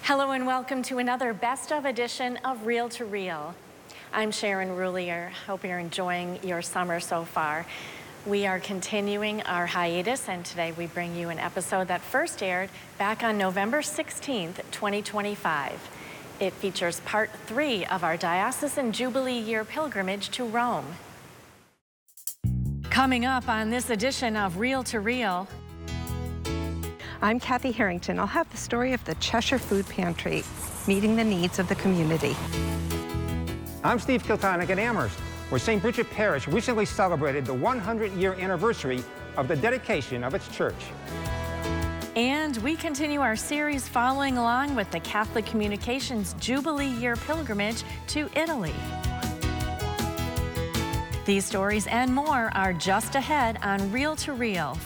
Hello and welcome to another best of edition of Reel to Reel. I'm Sharon Roulier. Hope you're enjoying your summer so far. We are continuing our hiatus, and today we bring you an episode that first aired back on November 16th, 2025. It features part 3 of our Diocesan Jubilee Year pilgrimage to Rome. Coming up on this edition of Reel to Reel. I'm Kathy Harrington. I'll have the story of the Cheshire Food Pantry, meeting the needs of the community. I'm Steve Kiltonick at Amherst, where St. Bridget Parish recently celebrated the 100-year anniversary of the dedication of its church. And we continue our series following along with the Catholic Communications Jubilee Year pilgrimage to Italy. These stories and more are just ahead on Reel to Reel.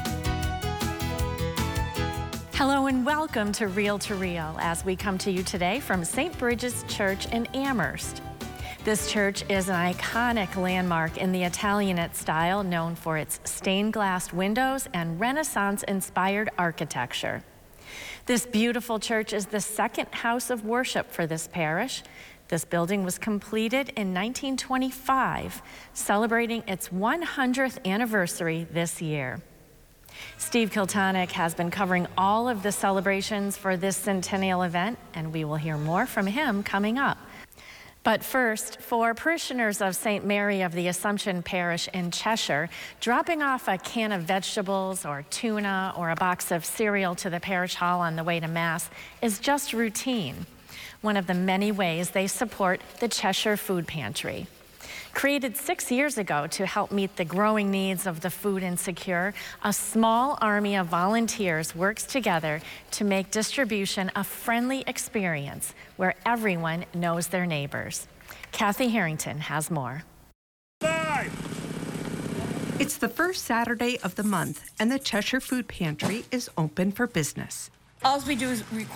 Hello and welcome to Reel as we come to you today from St. Bridget's Church in Amherst. This church is an iconic landmark in the Italianate style, known for its stained glass windows and Renaissance-inspired architecture. This beautiful church is the second house of worship for this parish. This building was completed in 1925, celebrating its 100th anniversary this year. Steve Kiltonick has been covering all of the celebrations for this centennial event, and we will hear more from him coming up. But first, for parishioners of St. Mary of the Assumption Parish in Cheshire, dropping off a can of vegetables or tuna or a box of cereal to the parish hall on the way to Mass is just routine. One of the many ways they support the Cheshire Food Pantry. Created 6 years ago to help meet the growing needs of the food insecure, a small army of volunteers works together to make distribution a friendly experience where everyone knows their neighbors. Kathy Harrington has more. It's the first Saturday of the month, and the Cheshire Food Pantry is open for business. All we do is